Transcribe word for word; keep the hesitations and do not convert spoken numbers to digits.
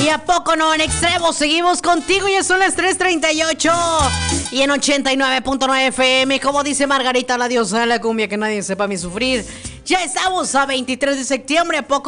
¿Y a poco no? En extremo seguimos contigo, ya son las tres treinta y ocho. Y en ochenta y nueve punto nueve F M, como dice Margarita, la diosa de la cumbia, que nadie sepa mi sufrir. Ya estamos a veintitrés de septiembre, ¿a poco